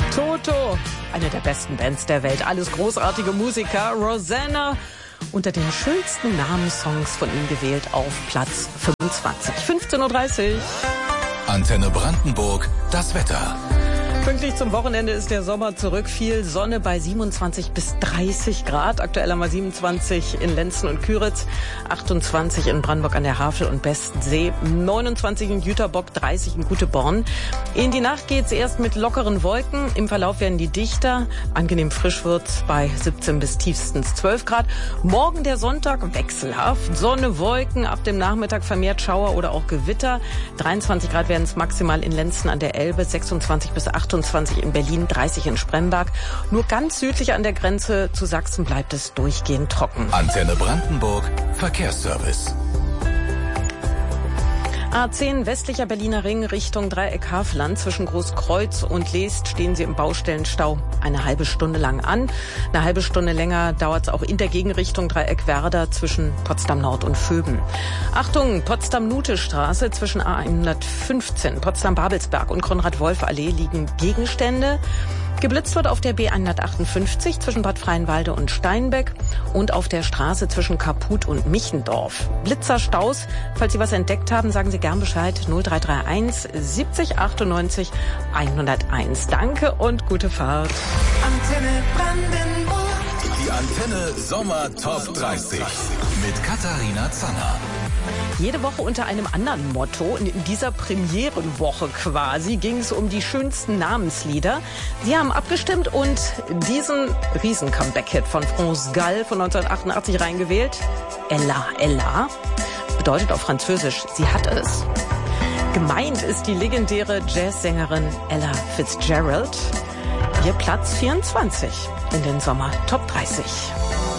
Toto, eine der besten Bands der Welt, alles großartige Musiker. Rosanna, unter den schönsten Namenssongs von ihm gewählt auf Platz 25. 15:30 Uhr. Antenne Brandenburg, das Wetter. Pünktlich zum Wochenende ist der Sommer zurück. Viel Sonne bei 27 bis 30 Grad. Aktuell haben wir 27 in Lenzen und Küritz, 28 in Brandenburg an der Havel und Bestensee, 29 in Jüterbock, 30 in Güteborn. In die Nacht geht's erst mit lockeren Wolken. Im Verlauf werden die dichter. Angenehm frisch wird's bei 17 bis tiefstens 12 Grad. Morgen der Sonntag wechselhaft. Sonne, Wolken, ab dem Nachmittag vermehrt Schauer oder auch Gewitter. 23 Grad werden es maximal in Lenzen an der Elbe, 26 bis 28 in Berlin, 30 in Spremberg. Nur ganz südlich an der Grenze zu Sachsen bleibt es durchgehend trocken. Antenne Brandenburg, Verkehrsservice. A10 westlicher Berliner Ring Richtung Dreieck Havelland. Zwischen Großkreuz und Leest stehen Sie im Baustellenstau eine halbe Stunde lang an. Eine halbe Stunde länger dauert es auch in der Gegenrichtung Dreieck Werder zwischen Potsdam Nord und Vöben. Achtung, Potsdam-Nute-Straße zwischen A115, Potsdam-Babelsberg und Konrad-Wolf-Allee liegen Gegenstände. Geblitzt wird auf der B158 zwischen Bad Freienwalde und Steinbeck und auf der Straße zwischen Kaput und Michendorf. Blitzerstaus, falls Sie was entdeckt haben, sagen Sie gern Bescheid. 0331 70 98 101. Danke und gute Fahrt. Antenne Brandenburg. Die Antenne Sommer Top 30 mit Katharina Zanner. Jede Woche unter einem anderen Motto. In dieser Premierenwoche quasi ging es um die schönsten Namenslieder. Sie haben abgestimmt und diesen Riesen-Comeback-Hit von France Gall von 1988 reingewählt. Ella, Ella bedeutet auf Französisch, sie hat es. Gemeint ist die legendäre Jazzsängerin Ella Fitzgerald. Ihr Platz 24 in den Sommer Top 30.